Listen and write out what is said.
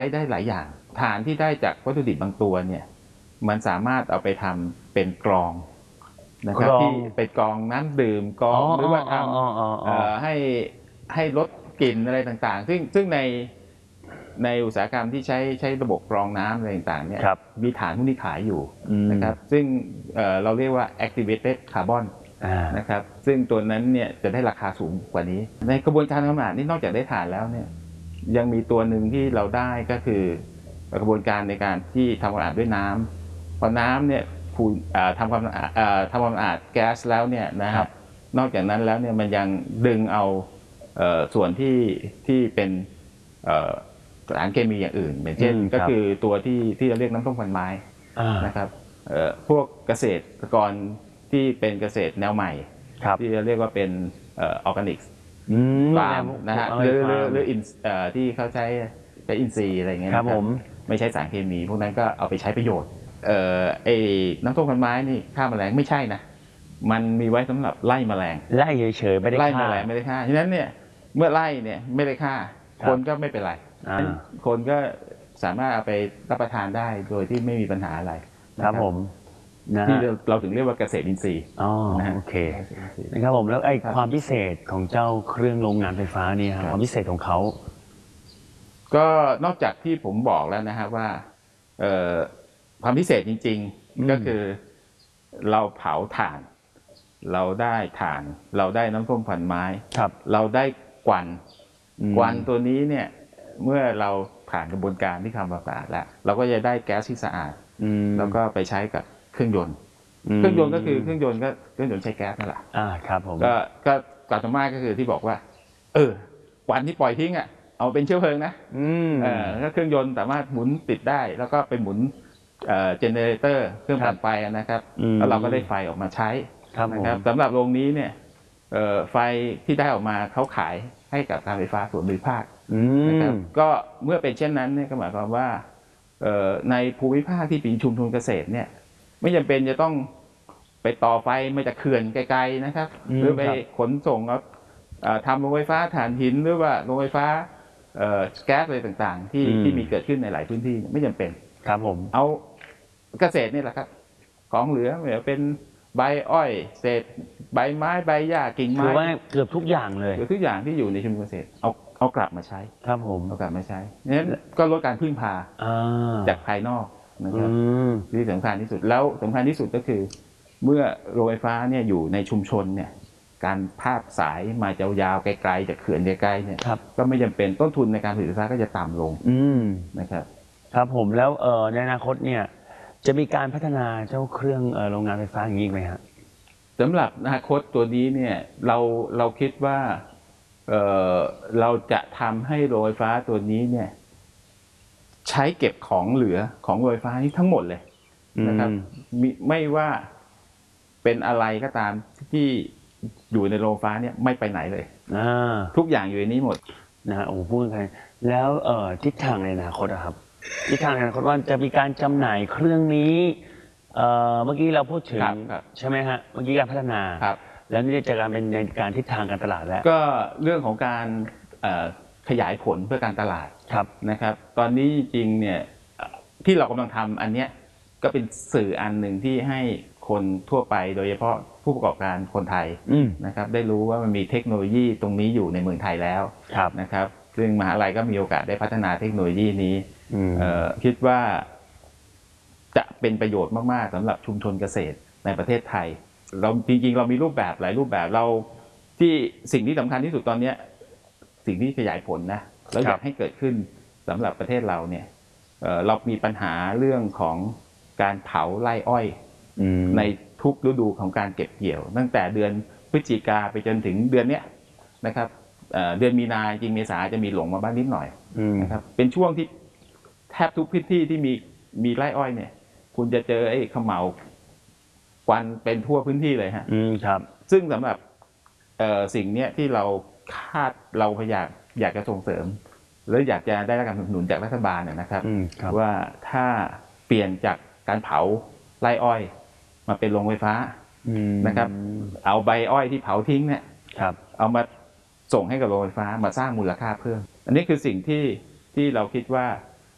ได้หลายอย่างถ่านที่ได้จากวัตถุดิบบางตัวเนี่ยมันสามารถเอาไปทำเป็นกรองนะครับที่เป็นกรองน้ำดื่มกรองหรือว่าทำให้ลดกลิ่นอะไรต่างๆซึ่งในอุตสาหกรรมที่ใช้ระบบกรองน้ำอะไรต่างๆเนี่ยมีฐานพวกนี้ขายอยู่นะครับซึ่งเราเรียกว่า activated carbon นะครับซึ่งตัวนั้นเนี่ยจะได้ราคาสูงกว่านี้ในกระบวนการทำงานนี่นอกจากได้ถ่านแล้วเนี่ยยังมีตัวหนึ่งที่เราได้ก็คือกระบวนการในการที่ทำความสะอาดด้วยน้ำพอน้ำเนี่ยทำความสะอาดแก๊สแล้วเนี่ยนะครับนอกจากนั้นแล้วเนี่ยมันยังดึงเอาส่วนที่เป็นสารเคมีอย่างอื่นอย่างเช่นก็คือตัวที่เราเรียกน้ำส้มควันไม้นะครับพวกเกษตรกรที่เป็นเกษตรแนวใหม่ที่เรียกว่าเป็นออร์แกนิกฟาร์มนะฮะหรือที่เขาใช้อินทรีย์อะไรเงี้ยนะครับไม่ใช้สารเคมีพวกนั้นก็เอาไปใช้ประโยชน์ไอ้น้ำส้มควันไม้นี่ฆ่าแมลงไม่ใช่นะมันมีไว้สำหรับไล่แมลงไล่เฉยๆไม่ได้ฆ่าไล่แมลงไม่ได้ฆ่าฉะนั้นเนี่ยเมื่อไล่เนี่ยไม่ได้ฆ่าคนก็ไม่เป็นไรคนก็สามารถเอาไปรับประทานได้โดยที่ไม่มีปัญหาอะไรครับผมที่เราถึงเรียกว่าเกษตรอินทรีย์โอเคนะครับผมแล้วไอ้ความพิเศษของเจ้าเครื่องโรงงานไฟฟ้านี่ครับความพิเศษของเขาก็นอกจากที่ผมบอกแล้วนะครับว่าความพิเศษจริงๆก็คือเราเผาถ่านเราได้ถ่านเราได้น้ำส้มควันไม้เราได้ควันตัวนี้เนี่ยเมื่อเราผ่านกระบวนการที่ทำความสะอาดแล้วเราก็จะได้แก๊สที่สะอาดแล้วก็ไปใช้กับเครื่องยนต์ก็คือเครื่องยนต์ใช้แก๊สนั่นแหละครับผมก็กลับมาก็คือที่บอกว่าควันที่ปล่อยทิ้งเอาเป็นเชื้อเพลิงนะก็เครื่องยนต์สามารถหมุนติดได้แล้วก็ไปหมุนเจเนเรเตอร์เครื่องปั่นไฟนะครับแล้วเราก็ได้ไฟออกมาใช้นะครับสำหรับโรงนี้เนี่ยไฟที่ได้ออกมาเขาขายให้กับการไฟฟ้าส่วนภูมิภาคนะครับก็เมื่อเป็นเช่นนั้นเนี่ยก็หมายความว่าในภูมิภาคที่เป็นชุมชนเกษตรเนี่ยไม่จำเป็นจะต้องไปต่อไฟมาจากเขื่อนไกลๆนะครับหรือไปขนส่งทำโรงไฟฟ้าถ่านหินหรือว่าโรงไฟฟ้าแก๊สอะไรต่างๆที่มีเกิดขึ้นในหลายพื้นที่ไม่จำเป็นครับผมเอาเกษตรนี่แหละครับของเหลือไม่ว่าเป็นใบอ้อยเศษใบไม้ใบหญ้ากิ่งไม้คือว่าเกือบทุกอย่างเลยเกือบทุกอย่างที่อยู่ในชุมชนเกษตรเอากลับมาใช้ครับผมเอากลับมาใช้นั้นก็ลดการพึ่งพาจากภายนอกนะครับที่สำคัญที่สุดแล้วสำคัญที่สุดก็คือเมื่อโรงไฟฟ้าเนี่ยอยู่ในชุมชนเนี่ยการพาดสายมายาวๆไกลๆจากเขื่อนไกลๆเนี่ยก็ไม่จำเป็นต้นทุนในการผลิตไฟฟ้าก็จะต่ำลงนะครับครับผมแล้วในอนาคตเนี่ยจะมีการพัฒนาเจ้าเครื่องโรงงานไฟฟ้าอย่างนี้ไหมฮะสำหรับอนาคตตัวนี้เนี่ยเราคิดว่าเราจะทำให้โรงไฟฟ้าตัวนี้เนี่ยใช้เก็บของเหลือของโรงไฟฟ้านี้ทั้งหมดเลยนะครับไม่ว่าเป็นอะไรก็ตามที่อยู่ในโรงไฟฟ้าเนี่ยไม่ไปไหนเลยทุกอย่างอยู่ในนี้หมดนะฮะโอ้พูดกันแล้วทิศทางในอนาคตอะครับทิศทางในอนาคตว่าจะมีการจำหน่ายเครื่องนี้เมื่อกี้เราพูดถึงใช่ไหมฮะเมื่อกี้การพัฒนาแล้วนี่จะการเป็นในการทิศทางการตลาดแล้วก็เรื่องของการขยายผลเพื่อการตลาดนะครับตอนนี้จริงๆเนี่ยที่เรากำลังทำอันเนี้ยก็เป็นสื่ออันหนึ่งที่ให้คนทั่วไปโดยเฉพาะผู้ประกอบการคนไทยนะครับได้รู้ว่ามันมีเทคโนโลยีตรงนี้อยู่ในเมืองไทยแล้วนะครับซึ่งมหาลัยก็มีโอกาสได้พัฒนาเทคโนโลยีนี้คิดว่าจะเป็นประโยชน์มากๆสำหรับชุมชนเกษตรในประเทศไทยเราจริงๆเรามีรูปแบบหลายรูปแบบเราที่สิ่งที่สำคัญที่สุดตอนนี้สิ่งที่ขยายผลนะแล้วอยากให้เกิดขึ้นสำหรับประเทศเราเนี่ยเรามีปัญหาเรื่องของการเผาไร่อ้อยในทุกฤดูของการเก็บเกี่ยวตั้งแต่เดือนพฤศจิกาไปจนถึงเดือนนี้นะครับเดือนมีนาจริงเมษาจะมีหลงมาบ้างนิดหน่อยนะครับเป็นช่วงที่แทบทุกพื้นที่ที่มีไร่อ้อยเนี่ยคุณจะเจอไอ้เขม่าควันเป็นทั่วพื้นที่เลยฮะครับซึ่งสำหรับสิ่งเนี้ยที่เราพยายามอยากจะส่งเสริมแล้วอยากจะได้รับการสนับสนุนจากรัฐบาลนะครับว่าถ้าเปลี่ยนจากการเผาไร่อ้อยมาเป็นโรงไฟฟ้านะครับเอาใบอ้อยที่เผาทิ้งเนี่ยเอามาส่งให้กับโรงไฟฟ้ามาสร้างมูลค่าเพิ่มอันนี้คือสิ่งที่เราคิดว่า